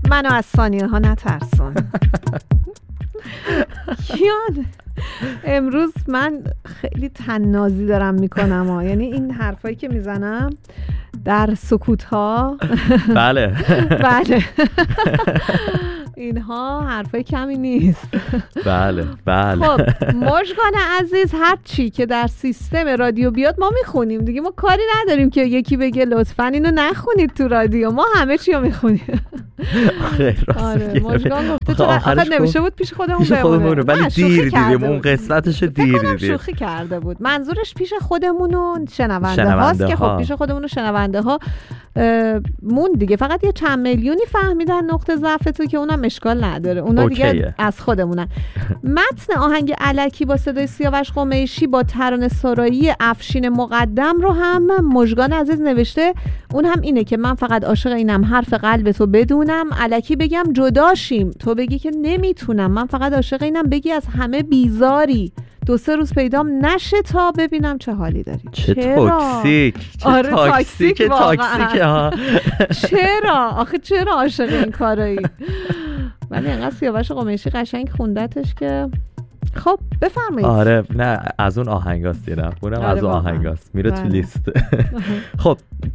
منو از ثانیه ها نترسون. کیان امروز من خیلی طنازی دارم میکنم یعنی این حرفایی که میزنم در سکوت ها بله بله اینها حرفای کمی نیست. بله بله. خب مژگان عزیز، هر چی که در سیستم رادیو بیاد ما میخونیم دیگه، ما کاری نداریم که یکی بگه لطفاً اینو نخونید تو رادیو، ما همه چی رو میخونیم. آره مژگان گفته چرا آخر نوشته بود پیش خودمون بمونه، ولی دیر دیدیم اون قسمتشو دیر دیدیم. شوخی کرده بود، منظورش پیش خودمون و شنونده هاست که خب پیش خودمون و شنونده ها مون دیگه. فقط یه چند میلیونی فهمیدن نقطه ضعف تو که اونم اشکال نداره، اونا دیگه از خودمونن. متن آهنگ الکی با صدای سیاوش قمیشی با ترانه سرایی افشین مقدم رو هم مژگان عزیز نوشته. اون هم اینه که من فقط عاشق اینم حرف قلب تو بدونم، الکی بگم جداشیم تو بگی که نمیتونم، من فقط عاشق اینم بگی از همه بیزاری، 2-3 روز پیدام نشه تا ببینم چه حالی داری. چه توکسیک، چه تاکسیک ها. چرا آخه چرا عاشق این کارایی؟ ولی انقدر سیاوش قمیشی قشنگ خوندتش که خب بفرمایید. آره نه از اون آهنگاست دیدم، اونم از اون آهنگاست میره تو لیست. خب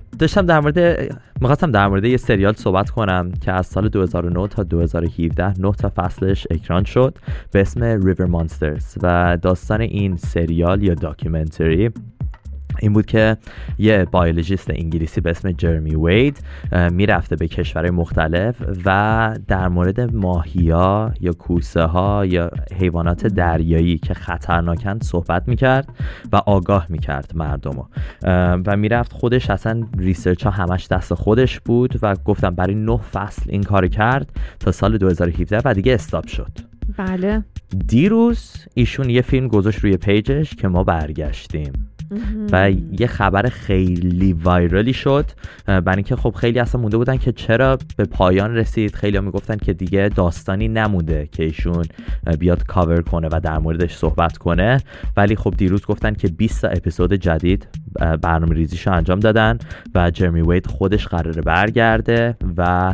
میخواستم در مورد یه سریال صحبت کنم که از سال 2009 تا 2017 9 تا فصلش اکران شد به اسم ریور مانسترز و داستان این سریال یا داکیومنتری این بود که یه بیولوژیست انگلیسی به اسم جرمی وید میرفته به کشورهای مختلف و در مورد ماهی‌ها یا کوسه‌ها یا حیوانات دریایی که خطرناکن صحبت میکرد و آگاه میکرد مردمو و میرفت خودش، اصلا ریسرچ ها همش دست خودش بود و گفتم برای 9 فصل این کار کرد تا سال 2017 و دیگه استاپ شد. بله. دیروز ایشون یه فیلم گذاشت روی پیجش که ما برگشتیم و یه خبر خیلی وایرالی شد، برای اینکه خب خیلی اصلا مونده بودن که چرا به پایان رسید. خیلی ها میگفتن که دیگه داستانی نمونده که ایشون بیاد کاور کنه و در موردش صحبت کنه، ولی خب دیروز گفتن که 20 تا اپیزود جدید برنامه ریزیشو انجام دادن و جرمی وید خودش قراره برگرده و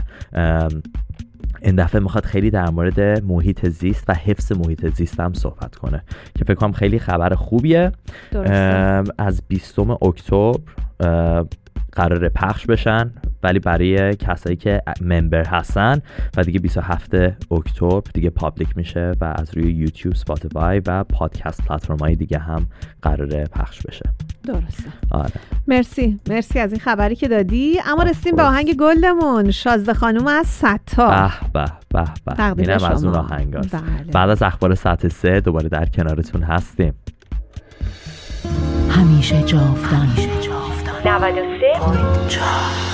این دفعه میخواد خیلی در مورد محیط زیست و حفظ محیط زیست هم صحبت کنه که فکر کنم خیلی خبر خوبیه. از 20 اکتبر قراره پخش بشن، ولی برای کسایی که ممبر هستن و دیگه 27 اکتبر دیگه پابلیک میشه و از روی یوتیوب، اسپاتیفای و پادکست پلتفرم‌های دیگه هم قراره پخش بشه. درسته. آره. مرسی از این خبری که دادی. اما رسیدیم به آهنگ گلدمون، شازده خانوم از ستار. به اینم از اون آهنگاست. بله. بعد از اخبار ساعت 3 دوباره در کنارتون هستیم. همیشه جاودان 93.4